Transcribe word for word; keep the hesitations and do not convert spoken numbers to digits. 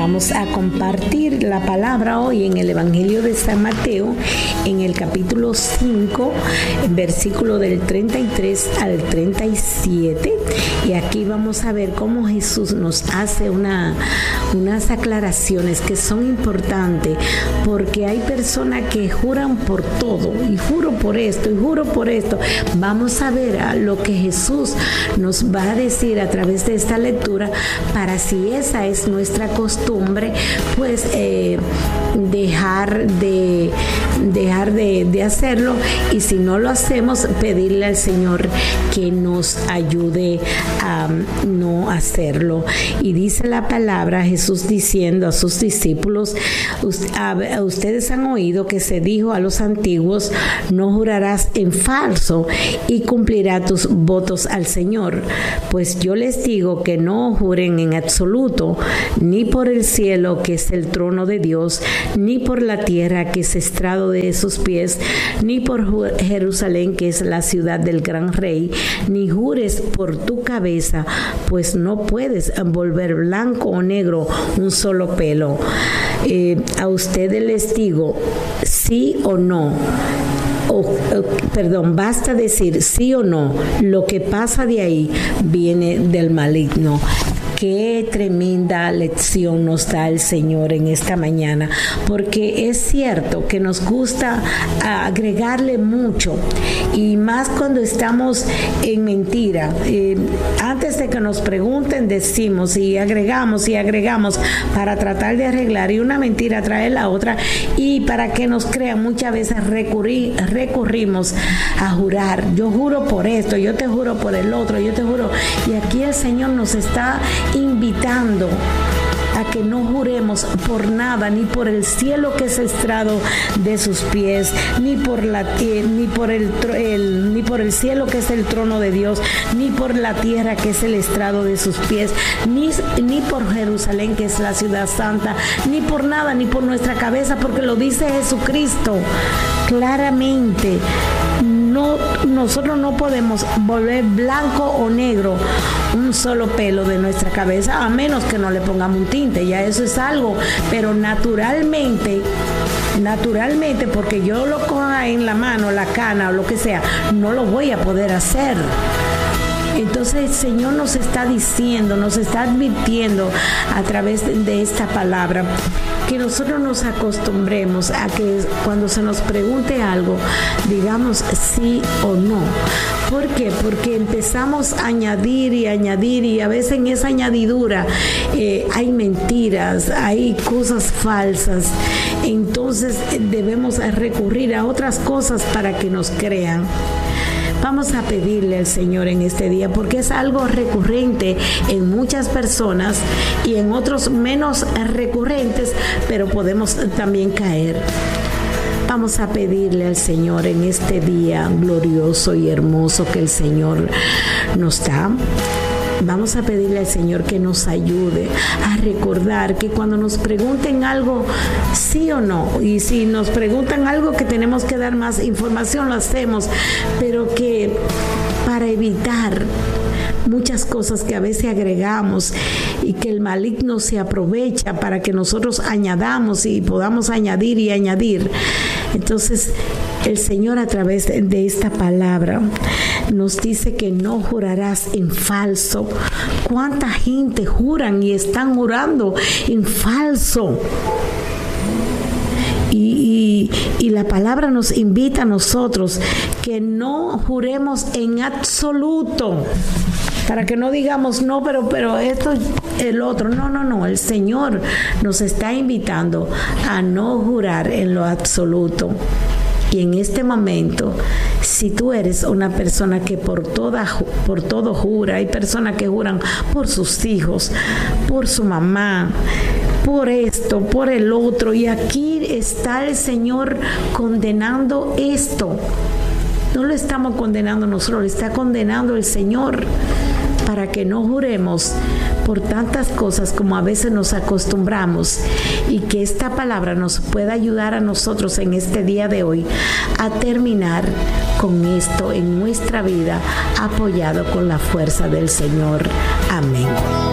Vamos a compartir la palabra hoy en el Evangelio de San Mateo, en el capítulo cinco, versículo del treinta y tres al treinta y siete. Y aquí vamos a ver cómo Jesús nos hace una, unas aclaraciones que son importantes, porque hay personas que juran por todo, y juro por esto, y juro por esto. Vamos a ver a lo que Jesús nos va a decir a través de esta lectura, para si esa es nuestra costumbre, pues eh, dejar de dejar de, de hacerlo, y si no lo hacemos, pedirle al Señor que nos ayude a no hacerlo. Y dice la palabra, Jesús diciendo a sus discípulos: ustedes han oído que se dijo a los antiguos, no jurarás en falso y cumplirás tus votos al Señor. Pues yo les digo que no juren en absoluto, ni por el cielo, que es el trono de Dios, ni por la tierra, que es estrado de sus pies, ni por Jerusalén, que es la ciudad del gran rey, ni jures por tu cabeza, pues no puedes volver blanco o negro un solo pelo. Eh, a ustedes les digo, sí o no. O, o, perdón, basta decir sí o no. Lo que pasa de ahí viene del maligno. Qué tremenda lección nos da el Señor en esta mañana, porque es cierto que nos gusta agregarle mucho, y más cuando estamos en mentira. Eh, antes de que nos pregunten, decimos y agregamos y agregamos para tratar de arreglar, y una mentira trae la otra, y para que nos crean muchas veces recurrir, recurrimos a jurar. Yo juro por esto, yo te juro por el otro, yo te juro. Y aquí el Señor nos está invitando a que no juremos por nada, ni por el cielo que es estrado de sus pies, ni por la eh, ni por el, el ni por el cielo que es el trono de Dios, ni por la tierra que es el estrado de sus pies, ni, ni por Jerusalén que es la ciudad santa, ni por nada, ni por nuestra cabeza, porque lo dice Jesucristo claramente. No, nosotros no podemos volver blanco o negro un solo pelo de nuestra cabeza, a menos que no le pongamos un tinte. Ya eso es algo, pero naturalmente, naturalmente, porque yo lo coja en la mano, la cana o lo que sea, no lo voy a poder hacer. Entonces el Señor nos está diciendo, nos está advirtiendo a través de, de esta palabra, que nosotros nos acostumbremos a que cuando se nos pregunte algo, digamos sí o no. ¿Por qué? Porque empezamos a añadir y añadir, y a veces en esa añadidura eh, hay mentiras, hay cosas falsas. Entonces debemos recurrir a otras cosas para que nos crean. Vamos a pedirle al Señor en este día, porque es algo recurrente en muchas personas y en otros menos recurrentes, pero podemos también caer. Vamos a pedirle al Señor en este día glorioso y hermoso que el Señor nos da. Vamos a pedirle al Señor que nos ayude a recordar que cuando nos pregunten algo, sí o no, y si nos preguntan algo que tenemos que dar más información, lo hacemos, pero que para evitar muchas cosas que a veces agregamos y que el maligno se aprovecha para que nosotros añadamos y podamos añadir y añadir. Entonces, el Señor a través de esta palabra nos dice que no jurarás en falso. ¿Cuánta gente juran y están jurando en falso? Y, y, y la palabra nos invita a nosotros que no juremos en absoluto, para que no digamos no, pero, pero esto, el otro. No, no, no. El Señor nos está invitando a no jurar en lo absoluto. Y en este momento, si tú eres una persona que por, toda, por todo jura, hay personas que juran por sus hijos, por su mamá, por esto, por el otro, y aquí está el Señor condenando esto. No lo estamos condenando nosotros, lo está condenando el Señor, para que no juremos por tantas cosas como a veces nos acostumbramos, y que esta palabra nos pueda ayudar a nosotros en este día de hoy a terminar con esto en nuestra vida, apoyado con la fuerza del Señor. Amén.